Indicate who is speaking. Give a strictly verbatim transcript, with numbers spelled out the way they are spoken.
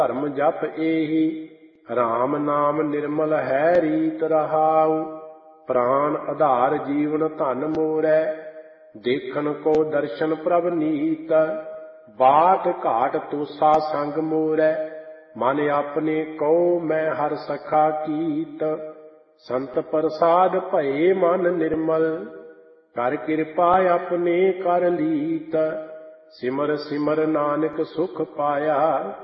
Speaker 1: ਧਰਮ ਜਪ ਏਹੀ ਰਾਮ ਨਾਮ ਨਿਰਮਲ ਹੈ ਰੀਤ ਰਹਾਉ। ਪ੍ਰਾਨ ਆਧਾਰ ਜੀਵਨ ਧਨ ਮੋਰੈ ਦੇਖਣ ਕੋ ਦਰਸ਼ਨ ਪ੍ਰਭ ਨੀਤ। ਬਾਟ ਘਾਟ ਤੋਸਾ ਸੰਗ ਮੋਰੈ ਮਨ ਆਪਣੇ ਕਉ ਮੈਂ ਹਰ ਸਖਾ ਕੀਤ। ਸੰਤ ਪ੍ਰਸਾਦ ਭਏ ਮਨ ਨਿਰਮਲ ਕਰ ਕਿਰਪਾ ਆਪਣੇ ਕਰ ਲੀਤ। ਸਿਮਰ ਸਿਮਰ ਨਾਨਕ ਸੁਖ ਪਾਇਆ